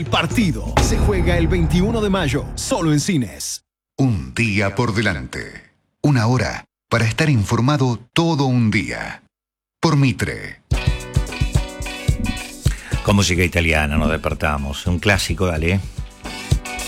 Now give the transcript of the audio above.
El partido se juega el 21 de mayo, solo en cines. Un día por delante. Una hora para estar informado todo un día. Por Mitre. Con música italiana nos despertamos. Un clásico, dale.